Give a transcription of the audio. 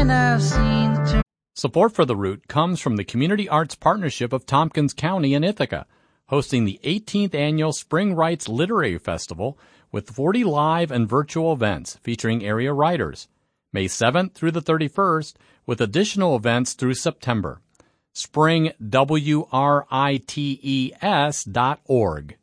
and I've seen the turn. Support for The Root comes from the Community Arts Partnership of Tompkins County in Ithaca, hosting the 18th Annual Spring Writes Literary Festival with 40 live and virtual events featuring area writers, May 7th through the 31st, with additional events through September. springwrites.org.